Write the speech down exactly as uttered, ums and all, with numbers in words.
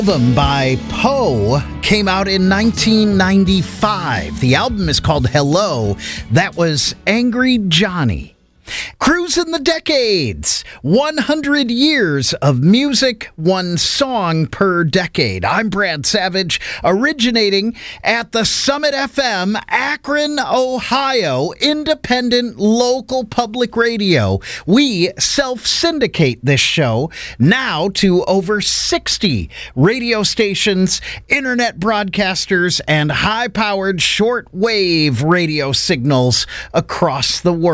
Album by Poe came out in nineteen ninety-five. The album is called Hello. That was Angry Johnny. Cruising the Decades. one hundred years of music, one song per decade. I'm Brad Savage, originating at the Summit F M, Akron, Ohio, independent local public radio. We self-syndicate this show now to over sixty radio stations, internet broadcasters, and high-powered shortwave radio signals across the world.